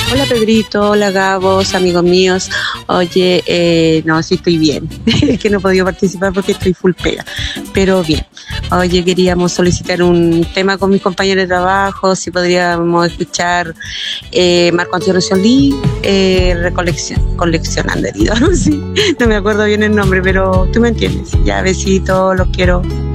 Hola Pedrito, hola Gabos, amigos míos. Oye, no, sí estoy bien. Es que no he podido participar porque estoy full pega, pero bien. Oye, queríamos solicitar un tema con mis compañeros de trabajo, si podríamos escuchar Marco Antonio Solís, coleccionando heridos, ¿no? Sí, no me acuerdo bien el nombre, pero tú me entiendes. Ya, besitos, los quiero.